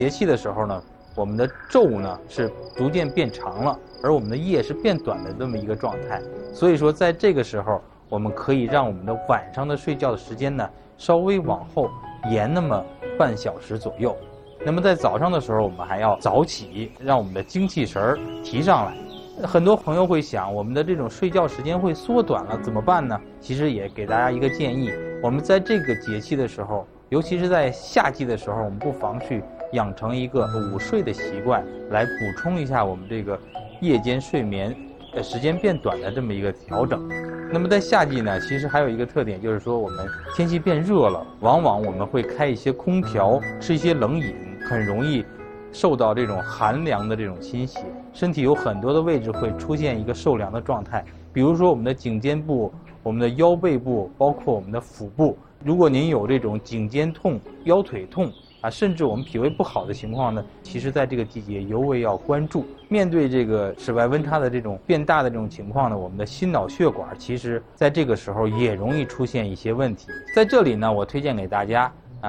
节气的时候呢，我们的昼呢是逐渐变长了，而我们的夜是变短的这么一个状态。所以说，在这个时候，我们可以让我们的晚上的睡觉的时间呢稍微往后延那么半小时左右。那么在早上的时候，我们还要早起，让我们的精气神儿提上来。很多朋友会想，我们的这种睡觉时间会缩短了，怎么办呢？其实也给大家一个建议，我们在这个节气的时候，尤其是在夏季的时候，我们不妨去养成一个午睡的习惯，来补充一下我们这个夜间睡眠时间变短的这么一个调整。那么在夏季呢，其实还有一个特点，就是说我们天气变热了，往往我们会开一些空调，吃一些冷饮，很容易受到这种寒凉的这种侵袭，身体有很多的位置会出现一个受凉的状态，比如说我们的颈肩部、我们的腰背部，包括我们的腹部。如果您有这种颈肩痛、腰腿痛甚至我们脾胃不好的情况呢，其实在这个季节尤为要关注。面对这个室外温差的这种变大的这种情况呢，我们的心脑血管其实在这个时候也容易出现一些问题。在这里呢，我推荐给大家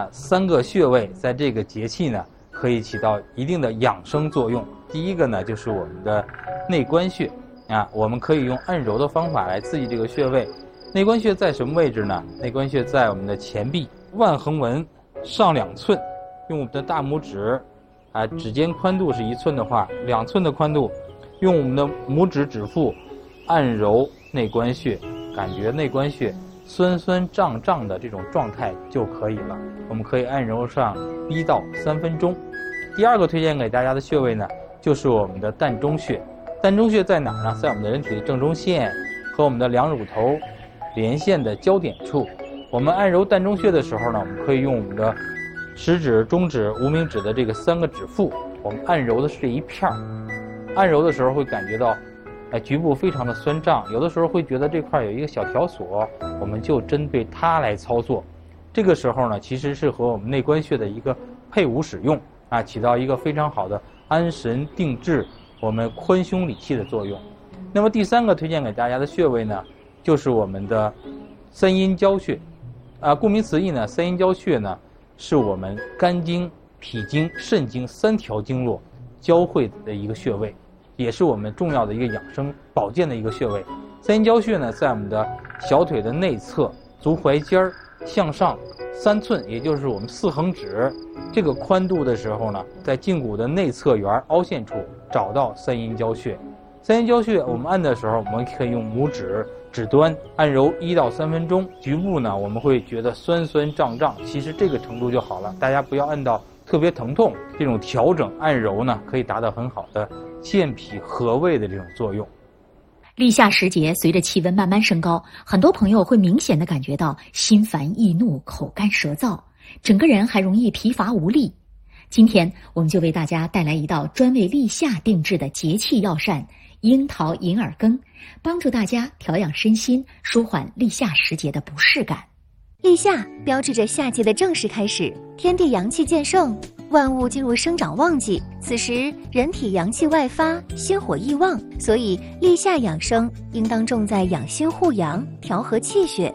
3个穴位，在这个节气呢可以起到一定的养生作用。第一个呢，就是我们的内关穴我们可以用按揉的方法来刺激这个穴位。内关穴在什么位置呢？内关穴在我们的前臂腕横纹上2寸，用我们的大拇指指尖宽度是1寸的话，2寸的宽度，用我们的拇指指腹按揉内关穴，感觉内关穴酸酸胀胀的这种状态就可以了。我们可以按揉上1到3分钟。第二个推荐给大家的穴位呢，就是我们的膻中穴。膻中穴在哪儿呢？在我们的人体的正中线和我们的两乳头连线的交点处。我们按揉膻中穴的时候呢，我们可以用我们的食指、中指、无名指的这个3个指腹，我们按揉的是这一片儿。按揉的时候会感觉到局部非常的酸胀，有的时候会觉得这块有一个小条索，我们就针对它来操作。这个时候呢，其实是和我们内关穴的一个配伍使用起到一个非常好的安神定志、我们宽胸理气的作用。那么第3个推荐给大家的穴位呢，就是我们的三阴交穴。顾名思义呢，三阴交穴呢是我们肝经、脾经、肾经3条经络交汇的一个穴位，也是我们重要的一个养生保健的一个穴位。三阴交穴呢，在我们的小腿的内侧足踝尖向上3寸，也就是我们4横指这个宽度的时候呢，在胫骨的内侧缘凹陷处找到三阴交穴。三阴交穴我们按的时候，我们可以用拇指指端按揉1到3分钟，局部呢我们会觉得酸酸胀胀，其实这个程度就好了，大家不要按到特别疼痛。这种调整按揉呢，可以达到很好的健脾和胃的这种作用。 立夏时节，随着气温慢慢升高，很多朋友会明显的感觉到心烦易怒、口干舌燥，整个人还容易疲乏无力。今天我们就为大家带来一道专为立夏定制的节气药膳樱桃银耳羹，帮助大家调养身心，舒缓立夏时节的不适感。 立夏标志着夏季的正式开始，天地阳气渐盛，万物进入生长旺季。此时人体阳气外发，心火易旺，所以立夏养生应当重在养心护阳，调和气血。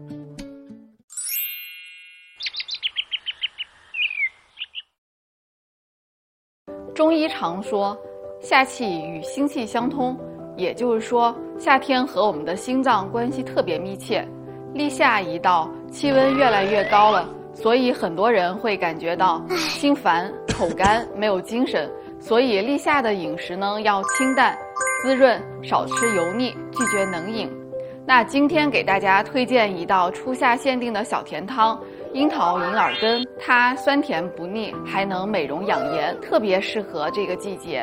中医常说夏气与心气相通，也就是说夏天和我们的心脏关系特别密切。立夏一到，气温越来越高了，所以很多人会感觉到心烦、口干、没有精神。所以立夏的饮食呢要清淡、滋润，少吃油腻，拒绝冷饮。那今天给大家推荐一道初夏限定的小甜汤樱桃银耳羹，它酸甜不腻，还能美容养颜，特别适合这个季节。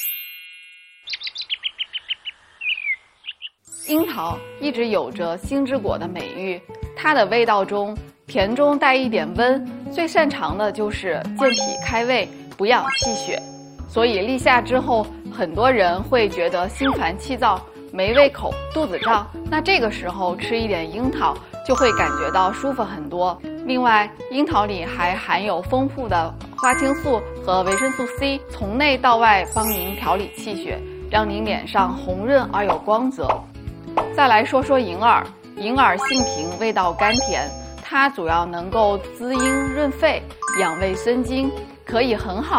樱桃一直有着心之果的美誉，它的味道中甜中带一点温，最擅长的就是健脾开胃、补养气血。所以立夏之后，很多人会觉得心烦气躁、没胃口、肚子胀，那这个时候吃一点樱桃就会感觉到舒服很多。另外，樱桃里还含有丰富的花青素和维生素 C， 从内到外帮您调理气血，让您脸上红润而有光泽。再来说说银耳，银耳性平，味道甘甜，它主要能够滋阴润肺、养胃生津、 可以很好